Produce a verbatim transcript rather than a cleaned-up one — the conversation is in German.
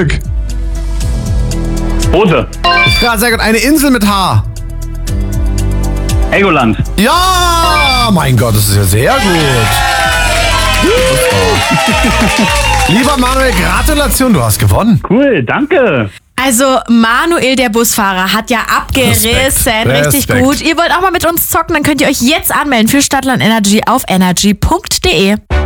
Glück. Rote. Ja, sehr gut. Eine Insel mit H. Helgoland. Ja, mein Gott, das ist ja sehr gut. Lieber Manuel, Gratulation, du hast gewonnen. Cool, danke. Also Manuel, der Busfahrer, hat ja abgerissen. Respekt. Richtig Respekt. gut. Ihr wollt auch mal mit uns zocken, dann könnt ihr euch jetzt anmelden für Stadtland Energy auf energy punkt de.